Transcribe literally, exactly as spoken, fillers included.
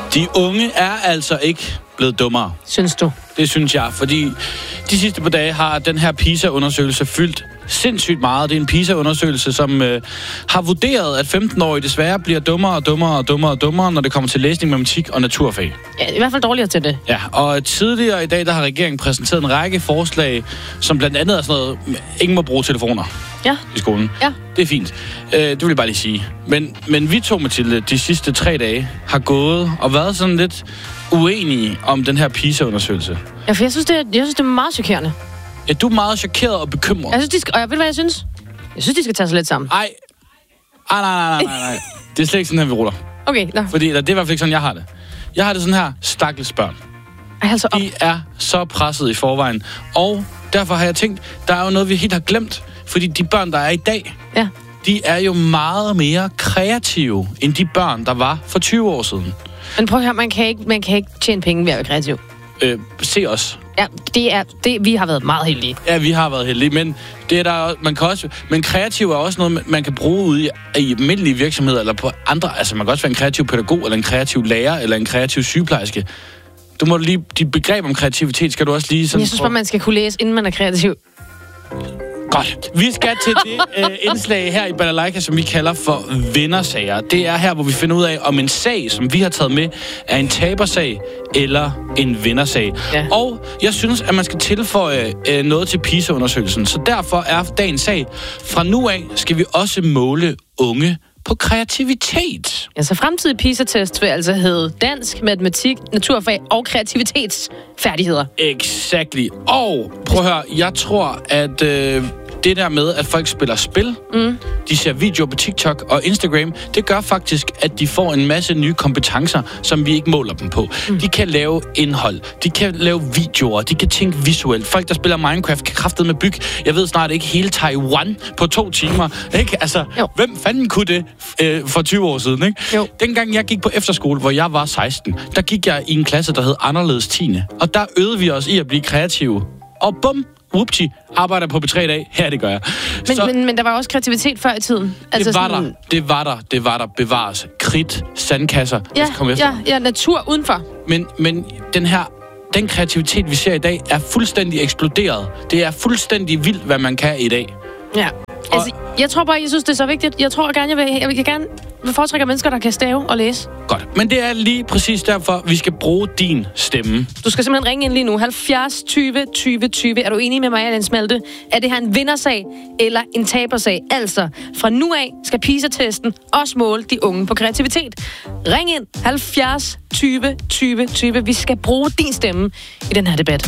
De unge er altså ikke blevet dummere. Synes du? Det synes jeg, fordi de sidste par dage har den her PISA-undersøgelse fyldt sindssygt meget. Det er en PISA-undersøgelse, som øh, har vurderet, at femten-årige desværre bliver dummere og dummere og dummere og dummere, når det kommer til læsning, matematik og naturfag. Ja, i hvert fald dårligere til det. Ja, og tidligere i dag, der har regeringen præsenteret en række forslag, som blandt andet er sådan noget, ingen må bruge telefoner ja. i skolen. Ja. Det er fint. Øh, det vil jeg bare lige sige. Men, men vi to, Mathilde, de sidste tre dage har gået og været sådan lidt uenige om den her PISA-undersøgelse. Ja, for jeg synes, det er, jeg synes, det er meget chokerende. Ja, du er meget chokeret og bekymret. Jeg synes, de skal, og jeg ved, hvad jeg synes? Jeg synes, de skal tage sig lidt sammen. Ej. Ej, nej, nej, nej, nej. Det er slet ikke sådan her, vi ruller. Okay, nå. Fordi, eller, det er i hvert fald ikke sådan, jeg har det. Jeg har det sådan her, stakkels børn. Ej, altså op. De er så presset i forvejen. Og derfor har jeg tænkt, der er jo noget, vi helt har glemt. Fordi de børn, der er i dag, ja. de er jo meget mere kreative, end de børn, der var for tyve år siden. Men prøv at høre, man kan ikke, man kan ikke tjene penge ved at være kreativ. Øh, se os. Ja, det er det, vi har været meget heldige. Ja, vi har været heldige, men det er der man kan også, men kreativ er også noget man kan bruge ude i, i almindelige virksomheder eller på andre. Altså man kan også være en kreativ pædagog eller en kreativ lærer eller en kreativ sygeplejerske. Du må lige dit begreb om kreativitet skal du også lige sådan. Jeg synes bare man skal kunne læse inden man er kreativ. Godt. Vi skal til det øh, indslag her i Balalaika, som vi kalder for vindersager. Det er her, hvor vi finder ud af, om en sag, som vi har taget med, er en tabersag eller en vindersag. Ja. Og jeg synes, at man skal tilføje øh, noget til PISA-undersøgelsen. Så derfor er dagens sag. Fra nu af skal vi også måle unge på kreativitet. Ja, så fremtidig PISA-test vil altså hedde dansk, matematik, naturfag og kreativitetsfærdigheder. Exactly. Og prøv at høre, jeg tror, at øh, det der med, at folk spiller spil, mm. de ser videoer på TikTok og Instagram, det gør faktisk, at de får en masse nye kompetencer, som vi ikke måler dem på. Mm. De kan lave indhold, de kan lave videoer, de kan tænke visuelt. Folk, der spiller Minecraft, kan kraftedeme bygge, jeg ved snart ikke, hele Taiwan på to timer. Ikke? Altså, jo. Hvem fanden kunne det øh, for tyve år siden? Ikke? Jo. Dengang jeg gik på efterskole, hvor jeg var seksten, der gik jeg i en klasse, der hed Anderledes tiende. Og der øvede vi os i at blive kreative. Og bum! Whoopty, arbejder på B tre i dag. Her, det gør jeg. Men, så, men, men der var også kreativitet før i tiden. Altså det var sådan... der, det var der, det var der. Bevares. Kridt, sandkasser. Ja, komme efter. ja, ja, natur udenfor. Men, men den her, den kreativitet, vi ser i dag, er fuldstændig eksploderet. Det er fuldstændig vildt, hvad man kan i dag. Ja, og... altså, jeg tror bare, jeg synes, det er så vigtigt. Jeg tror gerne, jeg vil, jeg vil gerne vil foretrække mennesker, der kan stave og læse. Godt, men det er lige præcis derfor, vi skal bruge din stemme. Du skal simpelthen ringe ind lige nu. halvfjerds tyve tyve tyve. Er du enig med mig, Ellen Smelte? Er det her en vindersag eller en tabersag? Altså, fra nu af skal PISA-testen også måle de unge på kreativitet. Ring ind halvfjerds tyve tyve tyve. Vi skal bruge din stemme i den her debat.